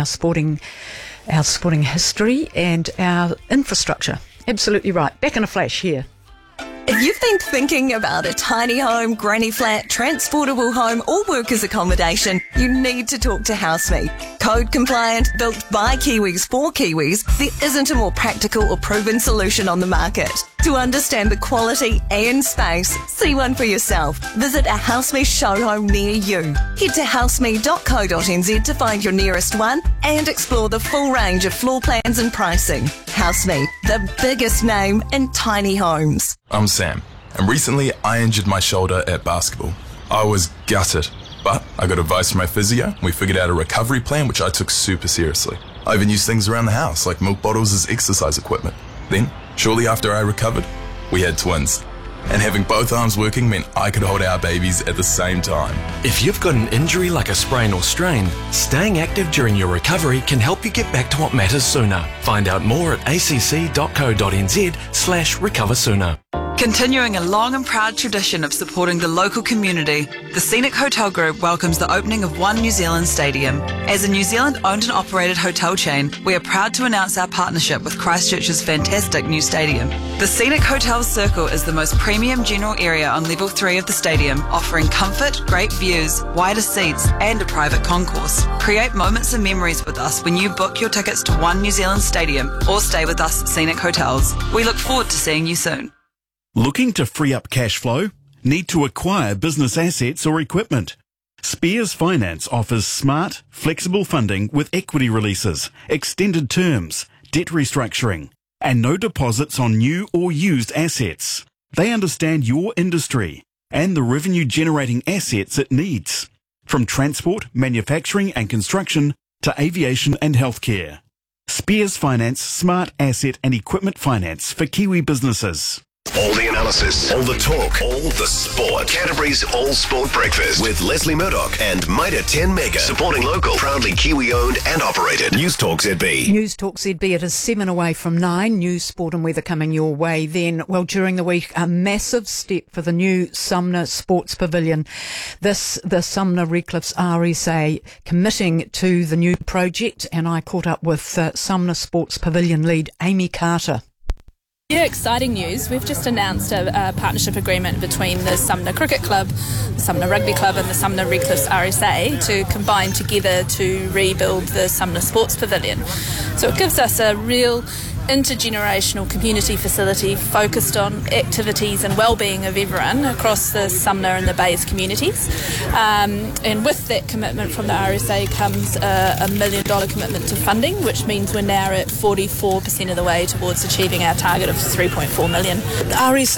our sporting history and our infrastructure. Absolutely right. Back in a flash here. If you've been thinking about a tiny home, granny flat, transportable home or workers accommodation, you need to talk to Housemate. Code compliant, built by Kiwis for Kiwis, there isn't a more practical or proven solution on the market. To understand the quality and space, see one for yourself. Visit a Housemate show home near you. Head to housemate.co.nz to find your nearest one and explore the full range of floor plans and pricing. Housemate, the biggest name in tiny homes. I'm Sam, and recently I injured my shoulder at basketball. I was gutted, but I got advice from my physio. We figured out a recovery plan, which I took super seriously. I even used things around the house, like milk bottles as exercise equipment. Then, shortly after I recovered, we had twins. And having both arms working meant I could hold our babies at the same time. If you've got an injury like a sprain or strain, staying active during your recovery can help you get back to what matters sooner. Find out more at acc.co.nz/recover sooner. Continuing a long and proud tradition of supporting the local community, the Scenic Hotel Group welcomes the opening of One New Zealand Stadium. As a New Zealand owned and operated hotel chain, we are proud to announce our partnership with Christchurch's fantastic new stadium. The Scenic Hotel Circle is the most premium general area on level 3 of the stadium, offering comfort, great views, wider seats and a private concourse. Create moments and memories with us when you book your tickets to One New Zealand Stadium or stay with us at Scenic Hotels. We look forward to seeing you soon. Looking to free up cash flow? Need to acquire business assets or equipment? Spears Finance offers smart, flexible funding with equity releases, extended terms, debt restructuring, and no deposits on new or used assets. They understand your industry and the revenue-generating assets it needs, from transport, manufacturing and construction to aviation and healthcare. Spears Finance smart asset and equipment finance for Kiwi businesses. All the analysis, all the talk, all the sport. Canterbury's All Sport Breakfast with Leslie Murdoch and Mitre 10 Mega. Supporting local, proudly Kiwi-owned and operated. News Talk ZB. News Talk ZB, it is 7 away from 9. News, sport and weather coming your way then. Well, during the week, a massive step for the new Sumner Sports Pavilion. The Sumner Redcliffs RSA committing to the new project, and I caught up with Sumner Sports Pavilion lead Amy Carter. Yeah, exciting news. We've just announced a partnership agreement between the Sumner Cricket Club, the Sumner Rugby Club and the Sumner Redcliffs RSA to combine together to rebuild the Sumner Sports Pavilion. So it gives us a real intergenerational community facility focused on activities and well-being of everyone across the Sumner and the Bays communities. And with that commitment from the RSA comes a $1 million commitment to funding, which means we're now at 44% of the way towards achieving our target of $3.4 million. The RSA